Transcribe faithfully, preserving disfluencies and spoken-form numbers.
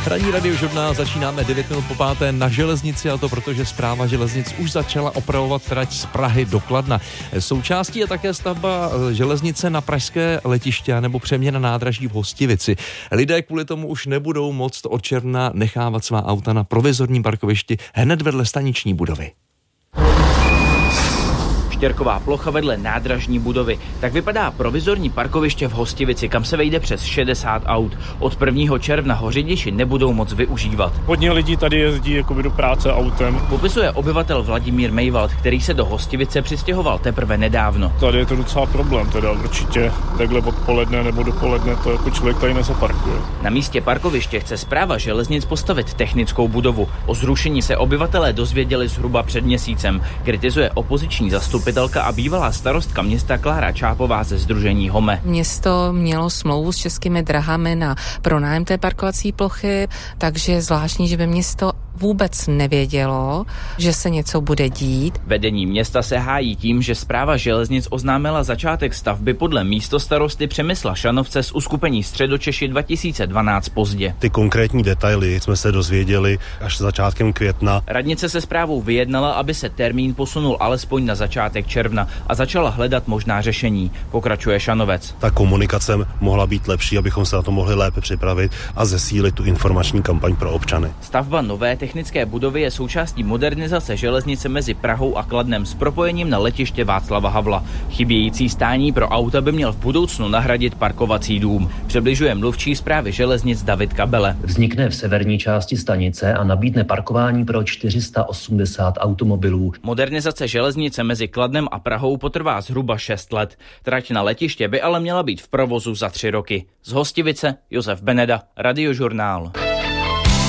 Ranní radiožurnál začínáme devět minut po páté na železnici, a to protože Správa železnic už začala opravovat trať z Prahy do Kladna. Součástí je také stavba železnice na pražské letiště nebo přeměna nádraží v Hostivici. Lidé kvůli tomu už nebudou moct od června nechávat svá auta na provizorním parkovišti hned vedle staniční budovy. Štěrková plocha vedle nádražní budovy. Tak vypadá provizorní parkoviště v Hostivici, kam se vejde přes šedesát aut. Od prvního června ho řidiči nebudou moc využívat. Hodně lidí tady jezdí jakoby do práce autem. Popisuje obyvatel Vladimír Mejvald, který se do Hostivice přistěhoval teprve nedávno. Tady je to docela problém, teda určitě takhle odpoledne nebo dopoledne to jako člověk tady nezaparkuje. Na místě parkoviště chce Správa železnic postavit technickou budovu. O zrušení se obyvatelé dozvěděli zhruba před měsícem. Kritizuje opoziční zastupitelka a bývalá starostka města Klára Čápová ze sdružení Home. Město mělo smlouvu s Českými drahami na pronájem té parkovací plochy, takže je zvláštní, že by město vůbec nevědělo, že se něco bude dít. Vedení města se hájí tím, že Správa železnic oznámila začátek stavby podle místostarosty Přemysla Šanovce z uskupení Středočeši dva tisíce dvanáct pozdě. Ty konkrétní detaily jsme se dozvěděli až začátkem května. Radnice se správou vyjednala, aby se termín posunul alespoň na začátek června a začala hledat možná řešení, pokračuje Šanovec. Ta komunikace mohla být lepší, abychom se na to mohli lépe připravit a zesílit tu informační kampaň pro občany. Stavba nové technické budovy je součástí modernizace železnice mezi Prahou a Kladnem s propojením na letiště Václava Havla. Chybějící stání pro auta by měl v budoucnu nahradit parkovací dům. Přibližuje mluvčí Správy železnic David Kabele. Vznikne v severní části stanice a nabídne parkování pro čtyři sta osmdesát automobilů. Modernizace železnice mezi Kladnem a Prahou potrvá zhruba šest let. Trať na letiště by ale měla být v provozu za tři roky. Z Hostivice Josef Beneda, Radiožurnál.